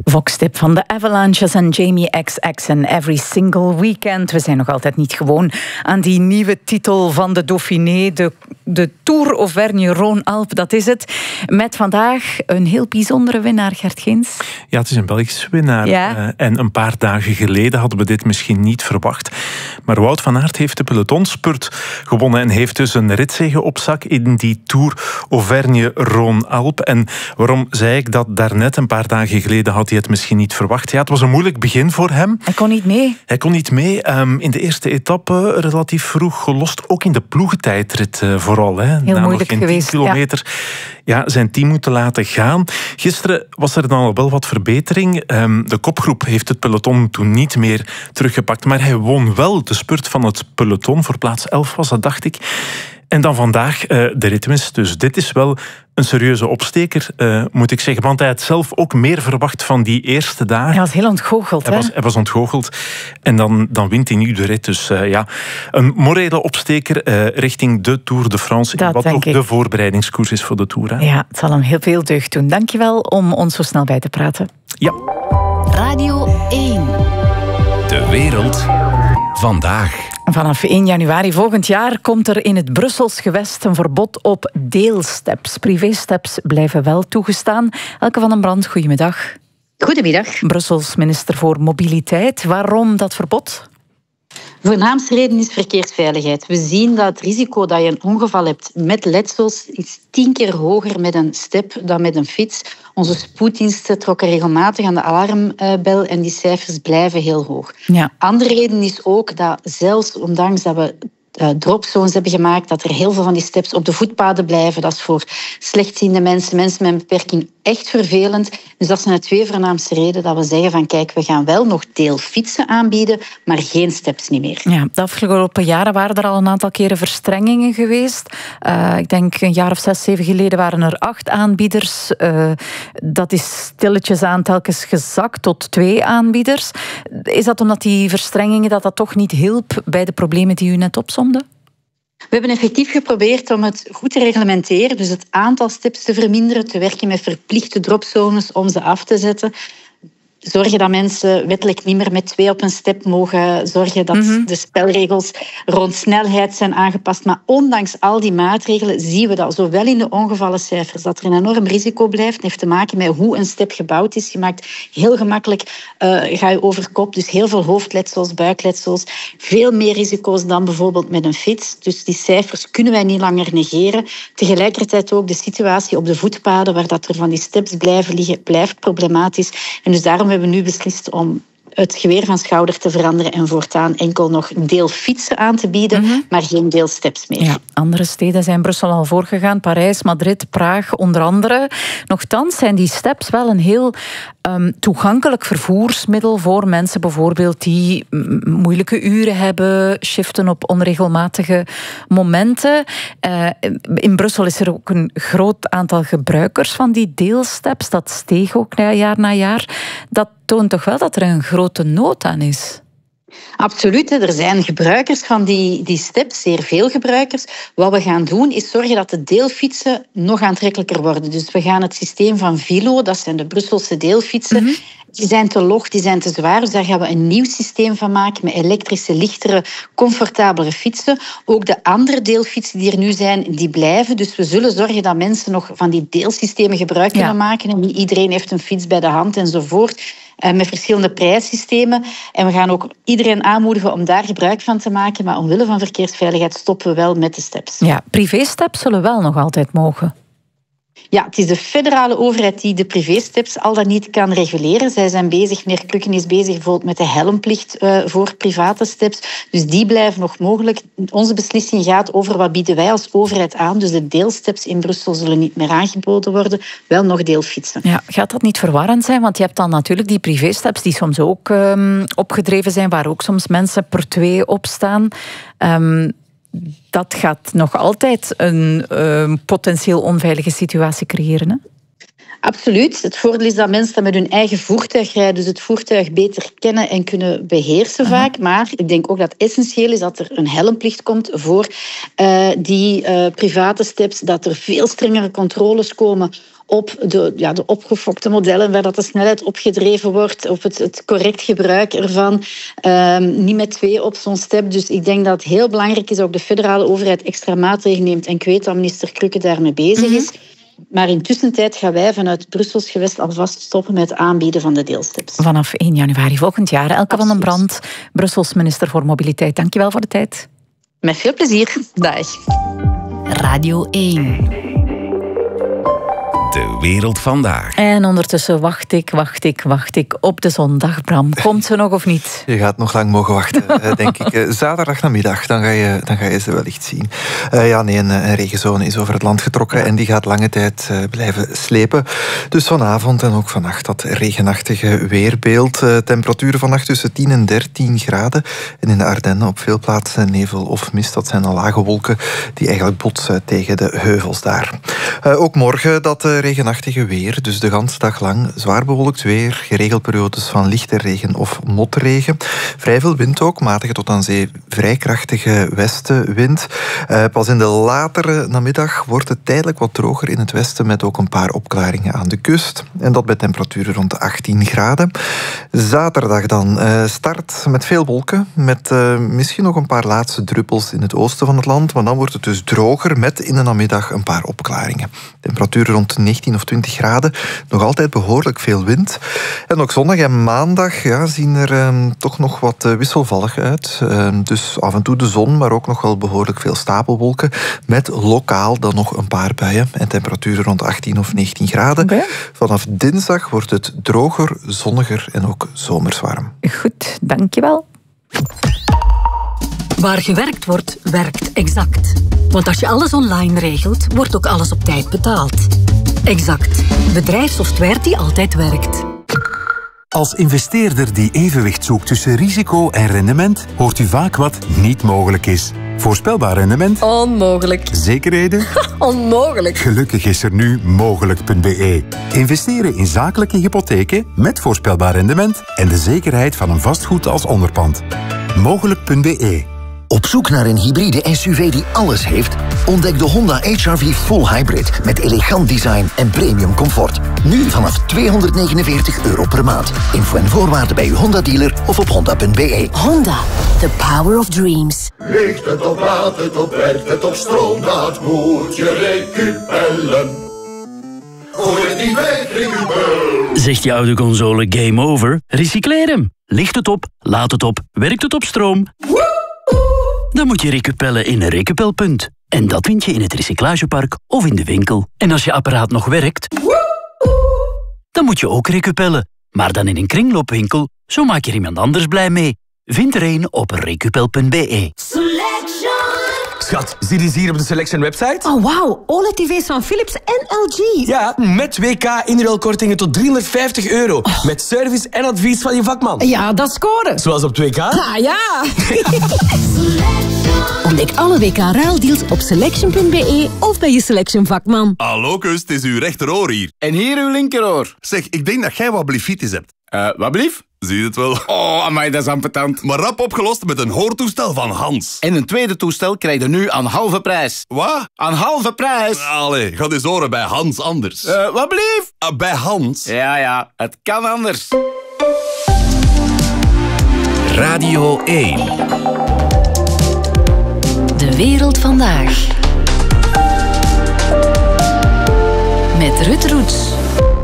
Vox-tip van de Avalanches en Jamie XX en Every Single Weekend. We zijn nog altijd niet gewoon aan die nieuwe titel van de Dauphiné, de Tour Auvergne-Rhône-Alpes, dat is het. Met vandaag een heel bijzondere winnaar, Gert Geens. Ja, het is een Belgische winnaar. Ja. En een paar dagen geleden hadden we dit misschien niet verwacht. Maar Wout van Aert heeft de pelotonspurt gewonnen en heeft dus een ritzege op zak in die Tour Auvergne-Rhône-Alpes. En waarom zei ik dat daarnet? Een paar dagen geleden had hij het misschien niet verwacht. Ja, het was een moeilijk begin voor hem. Hij kon niet mee. In de eerste etappe relatief vroeg gelost. Ook in de ploegentijdrit vooral. Heel moeilijk geweest. 10 kilometer. Ja, zijn team moeten laten gaan. Gisteren was er dan al wel wat verbetering. De kopgroep heeft het peloton toen niet meer teruggepakt. Maar hij won wel de spurt van het peloton. Voor plaats 11 was dat, dacht ik. En dan vandaag de ritwinst. Dus dit is wel een serieuze opsteker, moet ik zeggen. Want hij had zelf ook meer verwacht van die eerste dagen. Hij was heel ontgoocheld. Hij was ontgoocheld. En dan wint hij nu de rit. Dus een morele opsteker richting de Tour de France. Dat wat ook ik. De voorbereidingskoers is voor de Tour. Hè? Ja, het zal hem heel veel deugd doen. Dankjewel om ons zo snel bij te praten. Ja. Radio 1. De wereld vandaag. Vanaf 1 januari volgend jaar komt er in het Brussels gewest een verbod op deelsteps. Privésteps blijven wel toegestaan. Elke van den Brand, goedemiddag. Goedemiddag. Brussels minister voor Mobiliteit. Waarom dat verbod? De voornaamste reden is verkeersveiligheid. We zien dat het risico dat je een ongeval hebt met letsels is 10 keer hoger met een step dan met een fiets. Onze spoeddiensten trokken regelmatig aan de alarmbel en die cijfers blijven heel hoog. Ja. Andere reden is ook dat zelfs ondanks dat we dropzones hebben gemaakt, dat er heel veel van die steps op de voetpaden blijven. Dat is voor slechtziende mensen met een beperking echt vervelend. Dus dat zijn de 2 voornaamste redenen dat we zeggen van kijk, we gaan wel nog deelfietsen aanbieden, maar geen steps niet meer. Ja, de afgelopen jaren waren er al een aantal keren verstrengingen geweest. Ik denk een jaar of 6, 7 geleden waren er 8 aanbieders. Dat is stilletjes aan telkens gezakt tot 2 aanbieders. Is dat omdat die verstrengingen dat toch niet hielp bij de problemen die u net opsomde? We hebben effectief geprobeerd om het goed te reglementeren, dus het aantal steps te verminderen, te werken met verplichte dropzones om ze af te zetten. Zorgen dat mensen wettelijk niet meer met 2 op een step mogen. Zorgen dat de spelregels rond snelheid zijn aangepast. Maar ondanks al die maatregelen zien we dat zowel in de ongevallencijfers dat er een enorm risico blijft. Het heeft te maken met hoe een step gebouwd is. Je maakt heel gemakkelijk, ga je over kop. Dus heel veel hoofdletsels, buikletsels. Veel meer risico's dan bijvoorbeeld met een fiets. Dus die cijfers kunnen wij niet langer negeren. Tegelijkertijd ook de situatie op de voetpaden waar dat er van die steps blijven liggen, blijft problematisch. En dus daarom hebben we nu beslist om het geweer van schouder te veranderen en voortaan enkel nog deelfietsen aan te bieden, maar geen deelsteps meer. Ja, andere steden zijn Brussel al voorgegaan. Parijs, Madrid, Praag onder andere. Nochtans zijn die steps wel een heel toegankelijk vervoersmiddel voor mensen bijvoorbeeld die moeilijke uren hebben, shiften op onregelmatige momenten. In Brussel is er ook een groot aantal gebruikers van die deelsteps. Dat steeg ook jaar na jaar. Dat toont toch wel dat er een grote nood aan is? Absoluut, er zijn gebruikers van die steps, zeer veel gebruikers. Wat we gaan doen is zorgen dat de deelfietsen nog aantrekkelijker worden. Dus we gaan het systeem van Vilo, dat zijn de Brusselse deelfietsen, die zijn te log, die zijn te zwaar. Dus daar gaan we een nieuw systeem van maken met elektrische, lichtere, comfortabele fietsen. Ook de andere deelfietsen die er nu zijn, die blijven. Dus we zullen zorgen dat mensen nog van die deelsystemen gebruik kunnen maken. En niet iedereen heeft een fiets bij de hand enzovoort. Met verschillende prijssystemen. En we gaan ook iedereen aanmoedigen om daar gebruik van te maken. Maar omwille van verkeersveiligheid stoppen we wel met de steps. Ja, privésteps zullen wel nog altijd mogen. Ja, het is de federale overheid die de privésteps al dan niet kan reguleren. Zij zijn bezig, meneer Klukken is bezig bijvoorbeeld met de helmplicht voor private steps. Dus die blijven nog mogelijk. Onze beslissing gaat over wat bieden wij als overheid aan. Dus de deelsteps in Brussel zullen niet meer aangeboden worden. Wel nog deelfietsen. Ja, gaat dat niet verwarrend zijn? Want je hebt dan natuurlijk die privésteps die soms ook opgedreven zijn, waar ook soms mensen per 2 op staan. Dat gaat nog altijd een potentieel onveilige situatie creëren, hè? Absoluut. Het voordeel is dat mensen dat met hun eigen voertuig rijden, dus het voertuig beter kennen en kunnen beheersen vaak. Maar ik denk ook dat het essentieel is dat er een helmplicht komt voor die private steps, dat er veel strengere controles komen op de opgefokte modellen waar dat de snelheid opgedreven wordt, op het correct gebruik ervan. Niet met 2 op zo'n step. Dus ik denk dat het heel belangrijk is dat ook de federale overheid extra maatregelen neemt. En ik weet dat minister Krukke daarmee bezig is. Maar intussen gaan wij vanuit Brussels gewest alvast stoppen met het aanbieden van de deelsteps. Vanaf 1 januari volgend jaar. Elke van den Brand, Brussels minister voor Mobiliteit. Dankjewel voor de tijd. Met veel plezier. Dag. Radio 1. De wereld vandaag. En ondertussen wacht ik op de zondag. Bram, komt ze nog of niet? Je gaat nog lang mogen wachten, denk ik. Zaterdag namiddag, dan ga je ze wellicht zien. Een regenzone is over het land getrokken en die gaat lange tijd blijven slepen. Dus vanavond en ook vannacht dat regenachtige weerbeeld. Temperaturen vannacht tussen 10 en 13 graden. En in de Ardennen op veel plaatsen nevel of mist. Dat zijn al lage wolken die eigenlijk botsen tegen de heuvels daar. Ook morgen dat regenachtige weer, dus de ganse dag lang zwaar bewolkt weer, geregeld periodes van lichte regen of motregen. Vrij veel wind ook, matige tot aan zee vrij krachtige westenwind. Pas in de latere namiddag wordt het tijdelijk wat droger in het westen met ook een paar opklaringen aan de kust. En dat bij temperaturen rond de 18 graden. Zaterdag dan start met veel wolken, met misschien nog een paar laatste druppels in het oosten van het land, maar dan wordt het dus droger met in de namiddag een paar opklaringen. Temperaturen rond 19 of 20 graden. Nog altijd behoorlijk veel wind. En ook zondag en maandag zien er toch nog wat wisselvallig uit. Dus af en toe de zon, maar ook nog wel behoorlijk veel stapelwolken. Met lokaal dan nog een paar buien. En temperaturen rond 18 of 19 graden. Okay. Vanaf dinsdag wordt het droger, zonniger en ook zomers warm. Goed, dankjewel. Waar gewerkt wordt, werkt Exact. Want als je alles online regelt, wordt ook alles op tijd betaald. Exact. Bedrijfssoftware die altijd werkt. Als investeerder die evenwicht zoekt tussen risico en rendement, hoort u vaak wat niet mogelijk is. Voorspelbaar rendement? Onmogelijk. Zekerheden? Onmogelijk. Gelukkig is er nu mogelijk.be. Investeren in zakelijke hypotheken met voorspelbaar rendement en de zekerheid van een vastgoed als onderpand. Mogelijk.be. Op zoek naar een hybride SUV die alles heeft? Ontdek de Honda HR-V Full Hybrid met elegant design en premium comfort. Nu vanaf €249 per maand. Info en voorwaarden bij uw Honda-dealer of op honda.be. Honda, the power of dreams. Ligt het op, laat het op, werkt het op stroom, dat moet je recupellen. Gooi het niet weg, recupel. Zegt je oude console game over? Recycleer hem. Ligt het op, laat het op, werkt het op stroom? Dan moet je recupellen in een recupelpunt. En dat vind je in het recyclagepark of in de winkel. En als je apparaat nog werkt, dan moet je ook recupellen. Maar dan in een kringloopwinkel, zo maak je er iemand anders blij mee. Vind er een op recupel.be. Schat, zie je hier op de Selection website? Oh wauw, OLED-tv's van Philips en LG. Ja, met WK-inruilkortingen tot €350. Oh. Met service en advies van je vakman. Ja, dat scoren. Zoals op 2K? Ah ja! Ontdek alle WK-ruildeals op selection.be of bij je Selection vakman. Hallo kus, het is uw rechteroor hier. En hier uw linkeroor. Zeg, ik denk dat jij wat blifitis hebt. Wat blief? Zie je het wel? Oh, amai, dat is ambetant. Maar rap opgelost met een hoortoestel van Hans. En een tweede toestel krijg je nu aan halve prijs. Wat? Aan halve prijs. Allee, ga eens horen bij Hans anders. Wat blief? Bij Hans. Ja, het kan anders. Radio 1. De wereld vandaag. Met Ruud Roets.